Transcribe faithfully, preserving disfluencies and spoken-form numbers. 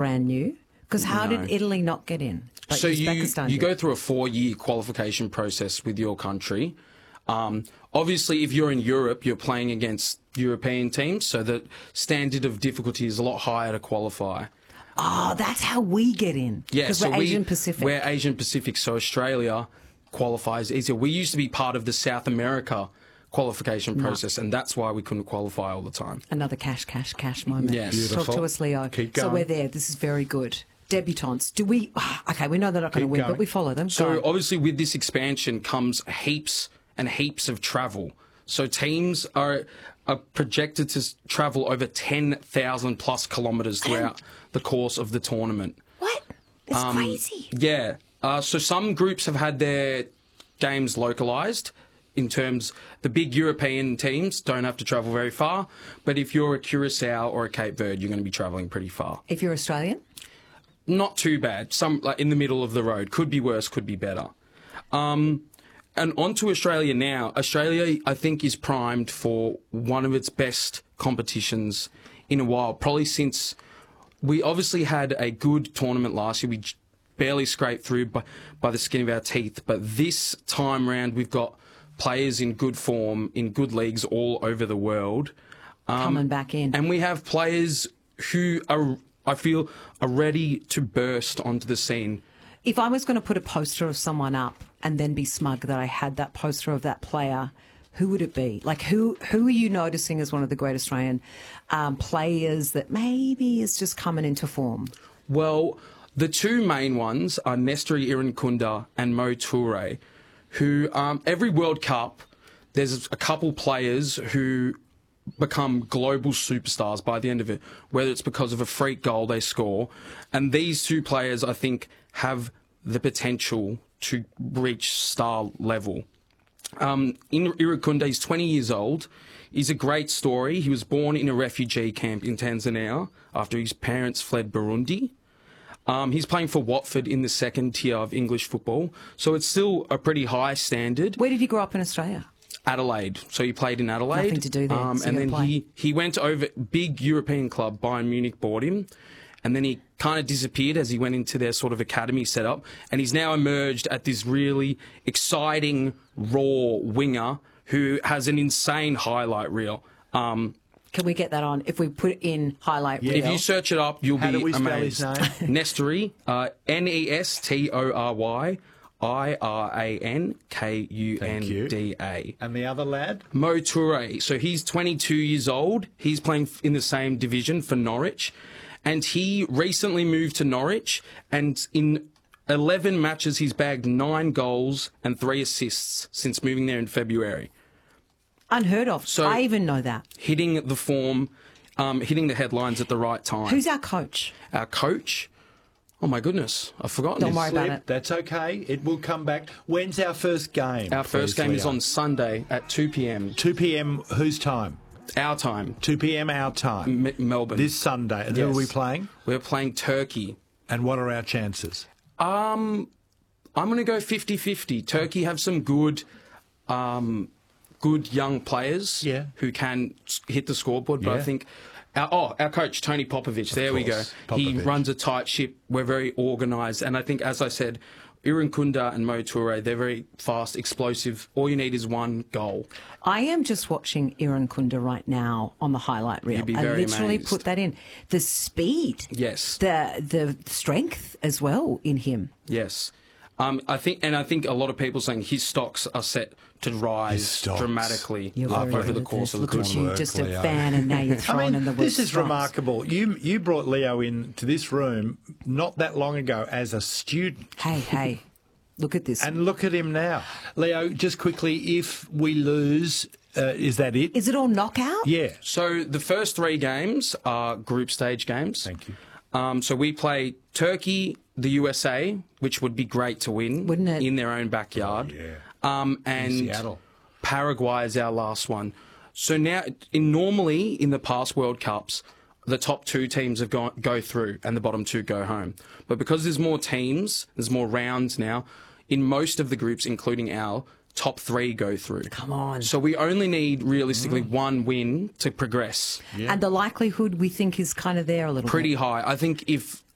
brand new? Because how No. did Italy not get in? But So you, Uzbekistan you did. go through a four-year qualification process with your country. Um, obviously, if you're in Europe, you're playing against European teams, so the standard of difficulty is a lot higher to qualify. Oh, that's how we get in. Yeah, Because so we're we, Asian Pacific. We're Asian Pacific, so Australia qualifies easier. We used to be part of the South America qualification process, and that's why we couldn't qualify all the time. Another cash, cash, cash moment. Yes. Beautiful. Talk to us, Leo. Keep So going. we're there. This is very good. Debutantes. Do we... Okay, we know they're not going to Keep win, going. but we follow them. Go So on. obviously with this expansion comes heaps and heaps of travel. So teams are, are projected to s- travel over ten thousand plus kilometres throughout the course of the tournament. What? It's Um, crazy. Yeah. Uh, so some groups have had their games localised in terms the big European teams don't have to travel very far, but if you're a Curacao or a Cape Verde, you're going to be travelling pretty far. If you're Australian? Not too bad. Some like in the middle of the road. Could be worse, could be better. Um, and on to Australia now. Australia, I think, is primed for one of its best competitions in a while, probably since we obviously had a good tournament last year. We j- barely scraped through by, by the skin of our teeth. But this time round, we've got players in good form, in good leagues all over the world. Um, Coming back in. And we have players who are, I feel, are ready to burst onto the scene. If I was going to put a poster of someone up and then be smug that I had that poster of that player, who would it be? Like, who who are you noticing as one of the great Australian um, players that maybe is just coming into form? Well, the two main ones are Nestori Irankunda and Mo Toure, who um, every World Cup, there's a couple players who become global superstars by the end of it, whether it's because of a freak goal they score. And these two players, I think, have the potential to reach star level. Um, in Irankunda, he's twenty years old. He's a great story. He was born in a refugee camp in Tanzania after his parents fled Burundi. Um, he's playing for Watford in the second tier of English football, so it's still a pretty high standard. Where did he grow up in Australia? Adelaide. So he played in Adelaide. Nothing to do there, Um, so and you then gotta play. he, he went over, big European club, Bayern Munich bought him. And then he kind of disappeared as he went into their sort of academy setup. And he's now emerged at this really exciting, raw winger who has an insane highlight reel. Um, Can we get that on? If we put it in highlight Yeah. reel. if you search it up, you'll How be do we spell amazed. his name? Nestory, uh, N E S T O R Y I R A N K U N D A. And the other lad? Mo Toure. So he's twenty-two years old. He's playing in the same division for Norwich. And he recently moved to Norwich. And in eleven matches, he's bagged nine goals and three assists since moving there in February. Unheard of. So- I even know that. Hitting the form, um, hitting the headlines at the right time. Who's our coach? Our coach? Oh, my goodness. I've forgotten. Don't his- worry about Slip. it. That's okay. It will come back. When's our first game? Our first please, game is Leo? on Sunday at two p.m. two p.m. Whose time? our time, two p.m. our time. M- Melbourne. This Sunday. And who are Yes. we playing? We're playing Turkey. And what are our chances? Um, I'm going to go fifty-fifty. Turkey have some good, um, good young players Yeah. who can s- hit the scoreboard. But I Yeah. think, our, oh, our coach Tony Popovich. There we go. course, He Popovich. runs a tight ship. We're very organised, and I think, as I said, Irankunda and Mo Toure, they're very fast, explosive. All you need is one goal. I am just watching Irankunda right now on the highlight reel. You'd be I very literally amazed. put that in. The speed. Yes. The the strength as well in him. Yes. Um, I think, and I think a lot of people saying his stocks are set to rise stocks. dramatically You're uh, very over good the at course this. of the Look at tournament. you, just a Leo. fan, and now you're I throwing mean, in the word this is stocks. remarkable. You you brought Leo into this room not that long ago as a student. Hey, hey, look at this. And look at him now. Leo, just quickly, if we lose, uh, is that it? Is it all knockout? Yeah. So the first three games are group stage games. Thank you. Um, so we play Turkey, the U S A, which would be great to win, Wouldn't it? in their own backyard. Oh, yeah. Um, and Seattle. Paraguay is our last one. So now, in normally in the past World Cups, the top two teams have gone go through and the bottom two go home. But because there's more teams, there's more rounds now. In most of the groups, including our top three, go through. Come on. So we only need realistically one win to progress. And the likelihood we think is kind of there a little Pretty bit. high. I think if